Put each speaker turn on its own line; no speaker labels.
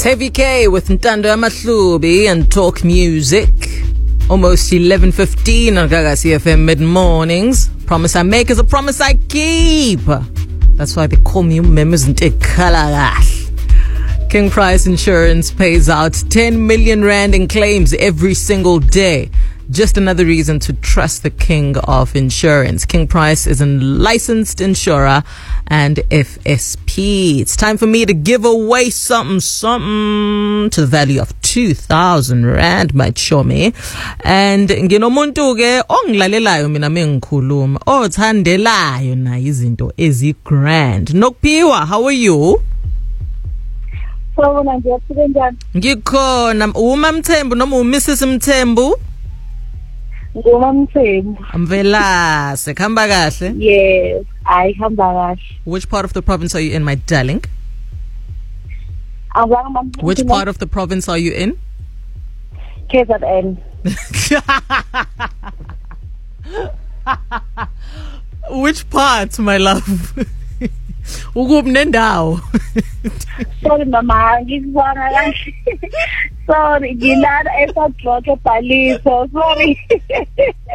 Heavy K with Ntando Amahlubi and Talk Music. Almost 11:15 on Gaga CFM mid-mornings. Promise I make is a promise I keep. That's why they call me King Price Insurance pays out 10 million rand in claims every single day. Just another reason to trust the king of insurance. King Price is a licensed insurer and FSP. It's time for me to give away something to the value of 2,000 rand, might show me. And nginomuntu ke ongilalelayo mina mengikhuluma othandelayo na izinto ezi grand. Nokpiwa, how are you? Ngikhona uma Mthembu noma uMrs Mthembu? Mvela, sekhamba kahle?
Yes, I hamba kahle.
Which part of the province are you in, my darling? Which part of the province are you in?
KZN.
Which part, my love? Ukubnendawo.
Sorry mama, ngizwana kahle. Sorry, ngilala esadroke bhaliso. Sorry.